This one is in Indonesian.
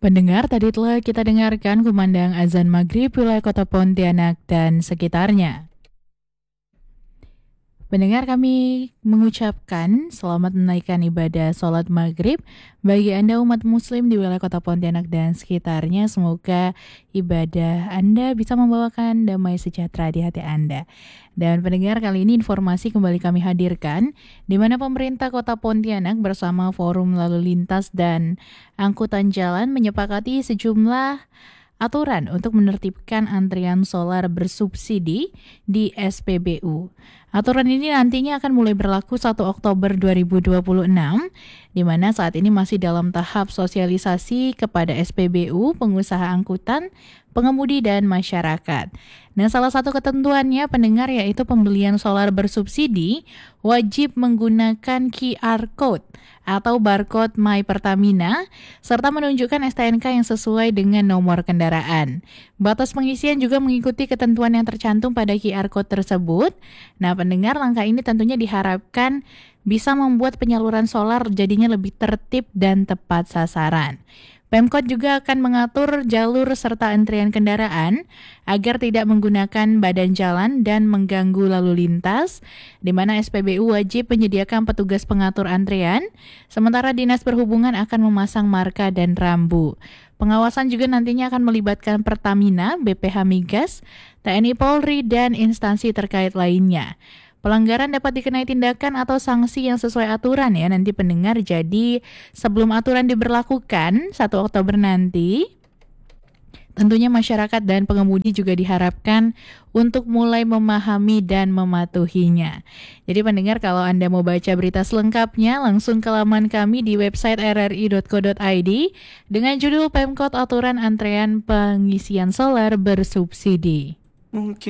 Pendengar, tadi telah kita dengarkan kumandang azan maghrib wilayah kota Pontianak dan sekitarnya. Pendengar, kami mengucapkan selamat menaikkan ibadah sholat maghrib bagi Anda umat muslim di wilayah kota Pontianak dan sekitarnya. Semoga ibadah Anda bisa membawakan damai sejahtera di hati Anda. Dan pendengar, kali ini informasi kembali kami hadirkan di mana pemerintah kota Pontianak bersama Forum Lalu Lintas dan Angkutan Jalan menyepakati sejumlah aturan untuk menertibkan antrian solar bersubsidi di SPBU. Aturan ini nantinya akan mulai berlaku 1 Oktober 2026, di mana saat ini masih dalam tahap sosialisasi kepada SPBU, pengusaha angkutan, pengemudi, dan masyarakat. Nah, salah satu ketentuannya pendengar yaitu pembelian solar bersubsidi wajib menggunakan QR Code atau barcode My Pertamina serta menunjukkan STNK yang sesuai dengan nomor kendaraan. Batas pengisian juga mengikuti ketentuan yang tercantum pada QR Code tersebut. Nah, pendengar, langkah ini tentunya diharapkan bisa membuat penyaluran solar jadinya lebih tertib dan tepat sasaran. Pemkot juga akan mengatur jalur serta antrian kendaraan agar tidak menggunakan badan jalan dan mengganggu lalu lintas, di mana SPBU wajib menyediakan petugas pengatur antrian, sementara Dinas Perhubungan akan memasang marka dan rambu. Pengawasan juga nantinya akan melibatkan Pertamina, BPH Migas, TNI Polri, dan instansi terkait lainnya. Pelanggaran dapat dikenai tindakan atau sanksi yang sesuai aturan ya nanti pendengar. Jadi sebelum aturan diberlakukan 1 Oktober nanti, tentunya masyarakat dan pengemudi juga diharapkan untuk mulai memahami dan mematuhinya. Jadi pendengar, kalau Anda mau baca berita selengkapnya, langsung ke laman kami di website rri.co.id dengan judul Pemkot Aturan Antrean Pengisian Solar Bersubsidi. Mungkin